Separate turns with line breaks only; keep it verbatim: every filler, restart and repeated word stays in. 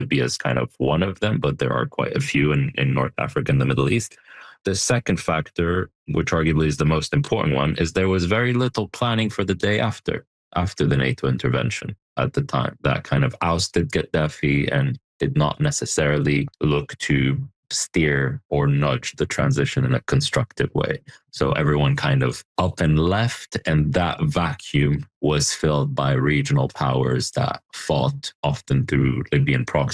Libya is kind of one of them, but there are quite a few in, in North Africa and the Middle East. The second factor, which arguably is the most important one, is there was very little planning for the day after, after the NATO intervention at the time. That kind of ousted Gaddafi and did not necessarily look to steer or nudge the transition in a constructive way. So everyone kind of up and left, and that vacuum was filled by regional powers that fought often through Libyan proxies